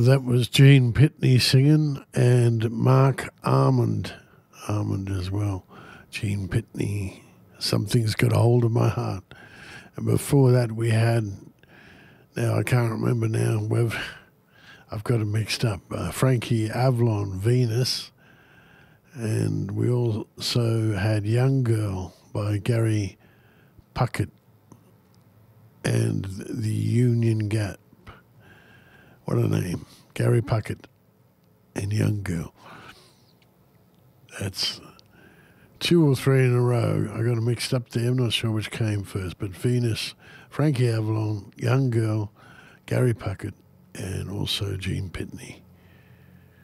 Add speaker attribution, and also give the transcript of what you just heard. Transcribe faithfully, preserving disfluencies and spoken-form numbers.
Speaker 1: That was Gene Pitney singing and Mark Armand, Armand as well. Gene Pitney, Something's Got a Hold of My Heart. And before that we had, now I can't remember now, we've, I've got it mixed up, uh, Frankie Avalon, Venus. And we also had Young Girl by Gary Puckett and the Union Gap. What a name. Gary Puckett and Young Girl. That's two or three in a row. I got it mixed up there. I'm not sure which came first, but Venus, Frankie Avalon, Young Girl, Gary Puckett, and also Gene Pitney.